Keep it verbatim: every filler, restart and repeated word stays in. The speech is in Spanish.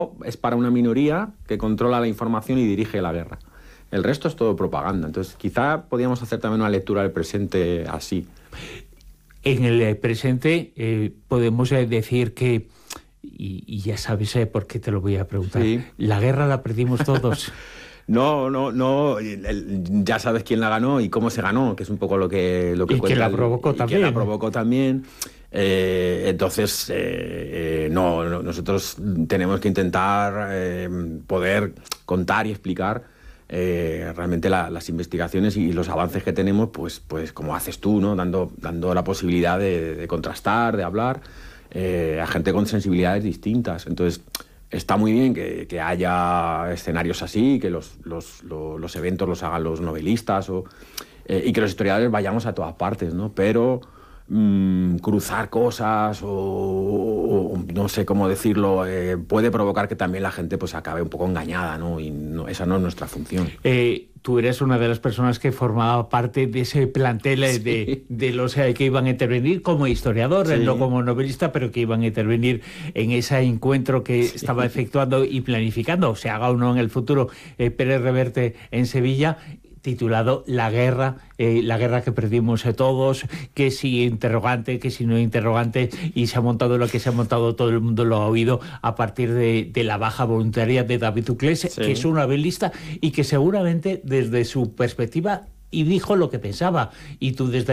es para una minoría que controla la información y dirige la guerra. El resto es todo propaganda. Entonces, quizá podríamos hacer también una lectura del presente así. En el presente eh, podemos eh, decir que, y, y ya sabes eh, por qué te lo voy a preguntar, Sí. la guerra la perdimos todos. No, no, no. El, el, ya sabes quién la ganó y cómo se ganó, que es un poco lo que lo que y que la el, provocó y también. Que la provocó también. Eh, entonces, eh, eh, no, no, nosotros tenemos que intentar eh, poder contar y explicar eh, realmente la, las investigaciones y los avances que tenemos, pues, pues como haces tú, ¿no? Dando, dando la posibilidad de, de contrastar, de hablar eh, a gente con sensibilidades distintas. Entonces, está muy bien que, que haya escenarios así, que los, los, los, los eventos los hagan los novelistas o, eh, y que los historiadores vayamos a todas partes, ¿no? Pero mmm, cruzar cosas o, o no sé cómo decirlo, eh, puede provocar que también la gente pues acabe un poco engañada, ¿no? Y no, esa no es nuestra función. Eh, tú eres una de las personas que formaba parte de ese plantel sí. de, de los eh, que iban a intervenir como historiador, sí. no como novelista, pero que iban a intervenir en ese encuentro que sí. estaba efectuando y planificando, se haga o no en el futuro, eh, Pérez Reverte en Sevilla, titulado La guerra, eh, la guerra que perdimos eh, todos, que si interrogante, que si no interrogante, y se ha montado lo que se ha montado, todo el mundo lo ha oído a partir de, de la baja voluntaria de David Uclés, sí. que es un novelista y que seguramente desde su perspectiva y dijo lo que pensaba, y tú desde